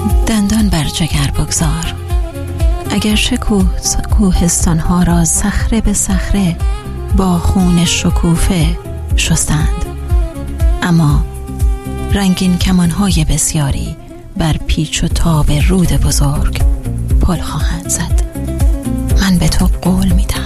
دندان بر جگر بگذار. اگرچه کوهستان‌ها را صخره به صخره با خون شکوفه شستند، اما رنگین کمان‌های بسیاری بر پیچ و تاب رود بزرگ پل خواهند زد. من به تو قول میدم.